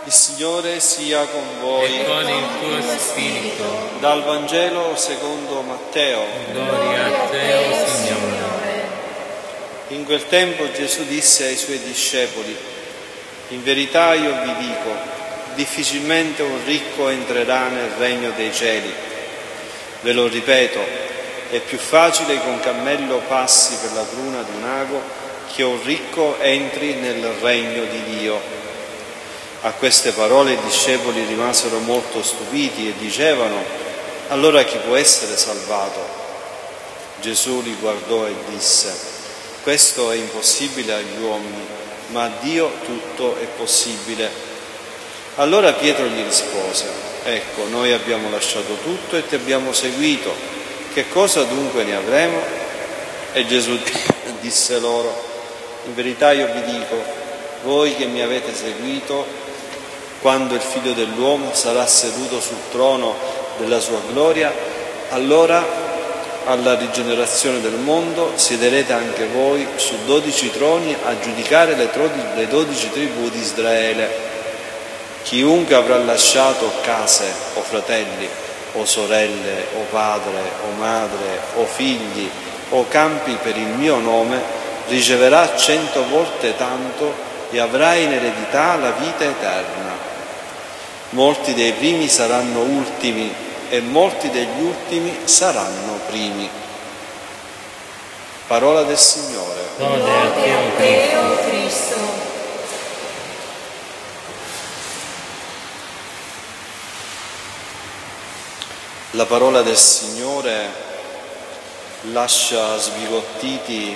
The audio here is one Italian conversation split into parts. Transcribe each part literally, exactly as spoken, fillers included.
Il Signore sia con voi. E con il tuo spirito. Dal Vangelo secondo Matteo. Gloria a te, Signore. In quel tempo Gesù disse ai suoi discepoli: in verità io vi dico, difficilmente un ricco entrerà nel regno dei cieli. Ve lo ripeto, è più facile che un cammello passi per la cruna di un ago che un ricco entri nel regno di Dio. A queste parole i discepoli rimasero molto stupiti e dicevano: allora chi può essere salvato? Gesù li guardò e disse: questo è impossibile agli uomini, ma a Dio tutto è possibile. Allora Pietro gli rispose: ecco, noi abbiamo lasciato tutto e ti abbiamo seguito, che cosa dunque ne avremo? E Gesù disse loro: in verità io vi dico, voi che mi avete seguito, quando il Figlio dell'uomo sarà seduto sul trono della sua gloria, allora alla rigenerazione del mondo siederete anche voi su dodici troni a giudicare le, tro- le dodici tribù di Israele. Chiunque avrà lasciato case o fratelli o sorelle o padre o madre o figli o campi per il mio nome riceverà cento volte tanto e avrà in eredità la vita eterna. Molti dei primi saranno ultimi e molti degli ultimi saranno primi. Parola del Signore. Lode a te, o Cristo. La parola del Signore lascia sbigottiti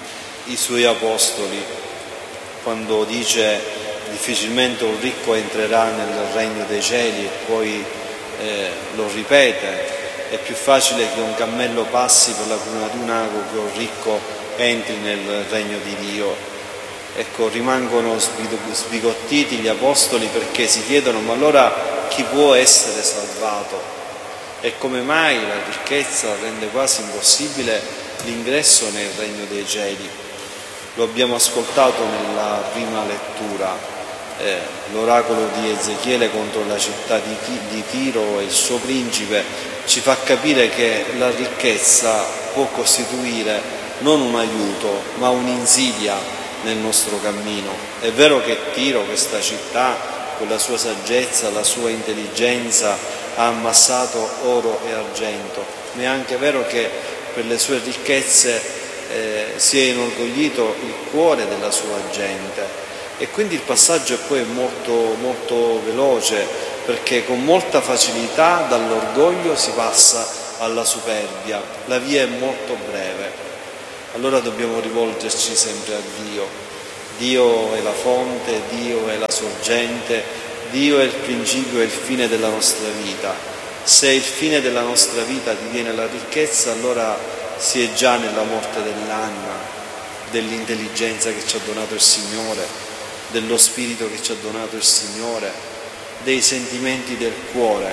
i suoi apostoli quando dice: difficilmente un ricco entrerà nel regno dei cieli, e poi eh, lo ripete: è più facile che un cammello passi per la cruna di un ago che un ricco entri nel regno di Dio. Ecco, rimangono sbigottiti gli apostoli perché si chiedono: ma allora chi può essere salvato? E come mai la ricchezza rende quasi impossibile l'ingresso nel regno dei cieli? Lo abbiamo ascoltato nella prima lettura. Eh, l'oracolo di Ezechiele contro la città di, di Tiro e il suo principe ci fa capire che la ricchezza può costituire non un aiuto ma un'insidia nel nostro cammino. È vero che Tiro, questa città, con la sua saggezza, la sua intelligenza, ha ammassato oro e argento, ma è anche vero che per le sue ricchezze eh, si è inorgoglito il cuore della sua gente. E quindi il passaggio è poi molto, molto veloce, perché con molta facilità dall'orgoglio si passa alla superbia, la via è molto breve. Allora dobbiamo rivolgerci sempre a Dio. Dio è la fonte, Dio è la sorgente, Dio è il principio e il fine della nostra vita. Se il fine della nostra vita diviene la ricchezza, allora si è già nella morte dell'anima, dell'intelligenza che ci ha donato il Signore, dello spirito che ci ha donato il Signore, dei sentimenti del cuore.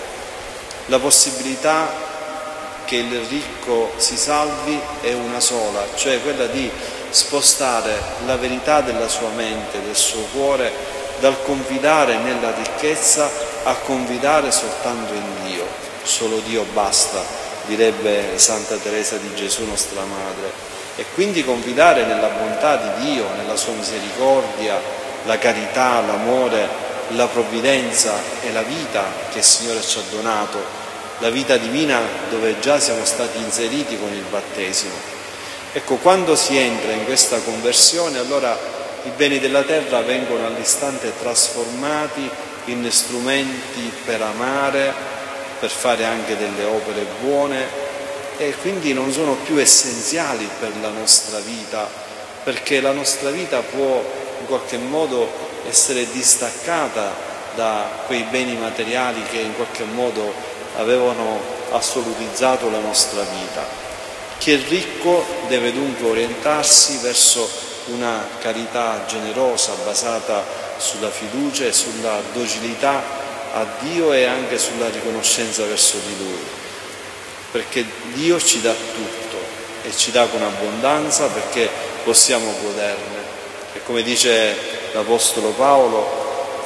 La possibilità che il ricco si salvi è una sola, cioè quella di spostare la verità della sua mente, del suo cuore, dal confidare nella ricchezza a confidare soltanto in Dio. Solo Dio basta, direbbe Santa Teresa di Gesù, nostra madre. E quindi confidare nella bontà di Dio, nella sua misericordia, la carità, l'amore, la provvidenza e la vita che il Signore ci ha donato, la vita divina dove già siamo stati inseriti con il battesimo. Ecco, quando si entra in questa conversione, allora i beni della terra vengono all'istante trasformati in strumenti per amare, per fare anche delle opere buone, e quindi non sono più essenziali per la nostra vita, perché la nostra vita può in qualche modo essere distaccata da quei beni materiali che in qualche modo avevano assolutizzato la nostra vita. Chi è ricco deve dunque orientarsi verso una carità generosa basata sulla fiducia e sulla docilità a Dio e anche sulla riconoscenza verso di Lui, perché Dio ci dà tutto e ci dà con abbondanza perché possiamo goderne. E come dice l'Apostolo Paolo,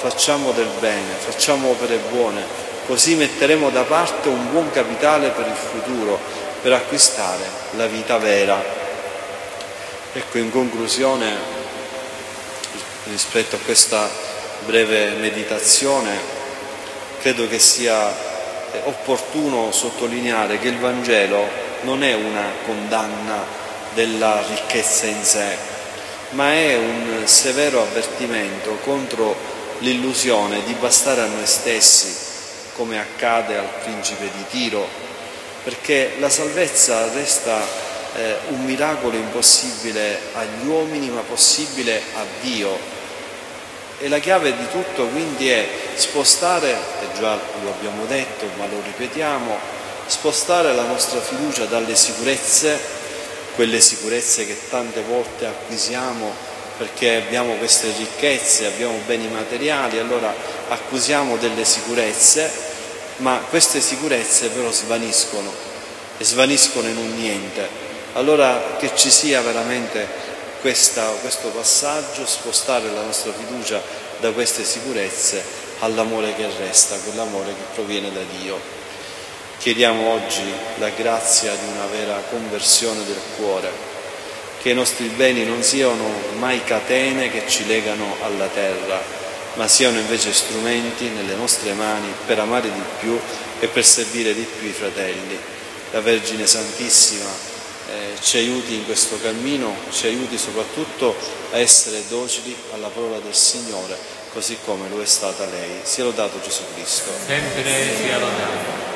facciamo del bene, facciamo opere buone, così metteremo da parte un buon capitale per il futuro, per acquistare la vita vera. Ecco, in conclusione, rispetto a questa breve meditazione, credo che sia opportuno sottolineare che il Vangelo non è una condanna della ricchezza in sé, ma è un severo avvertimento contro l'illusione di bastare a noi stessi, come accade al principe di Tiro, perché la salvezza resta eh, un miracolo impossibile agli uomini, ma possibile a Dio. E la chiave di tutto quindi è spostare, e già lo abbiamo detto ma lo ripetiamo, spostare la nostra fiducia dalle sicurezze, quelle sicurezze che tante volte acquisiamo perché abbiamo queste ricchezze, abbiamo beni materiali, allora acquisiamo delle sicurezze, ma queste sicurezze però svaniscono e svaniscono in un niente. Allora che ci sia veramente Questa, questo passaggio, spostare la nostra fiducia da queste sicurezze all'amore che resta, quell'amore che proviene da Dio. Chiediamo oggi la grazia di una vera conversione del cuore, che i nostri beni non siano mai catene che ci legano alla terra, ma siano invece strumenti nelle nostre mani per amare di più e per servire di più i fratelli. La Vergine Santissima Eh, ci aiuti in questo cammino, ci aiuti soprattutto a essere docili alla parola del Signore, così come lo è stata lei. Sia lodato Gesù Cristo. Sempre sia lodato.